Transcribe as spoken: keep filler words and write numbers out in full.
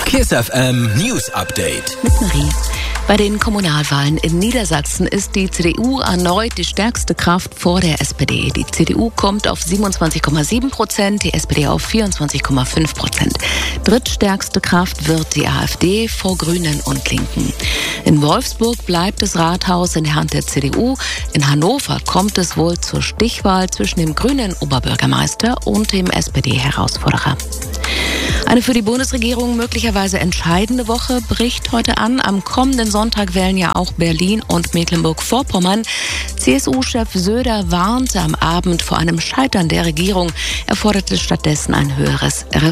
KISS F M News Update. Mit Marie. Bei den Kommunalwahlen in Niedersachsen ist die C D U erneut die stärkste Kraft vor der S P D. Die C D U kommt auf siebenundzwanzig Komma sieben Prozent, die S P D auf vierundzwanzig Komma fünf Prozent. Drittstärkste Kraft wird die AfD vor Grünen und Linken. In Wolfsburg bleibt das Rathaus in der Hand der C D U. In Hannover kommt es wohl zur Stichwahl zwischen dem grünen Oberbürgermeister und dem S P D-Herausforderer. Eine für die Bundesregierung möglicherweise entscheidende Woche bricht heute an. Am kommenden Sonntag wählen ja auch Berlin und Mecklenburg-Vorpommern. C S U-Chef Söder warnte am Abend vor einem Scheitern der Regierung. Er forderte stattdessen ein höheres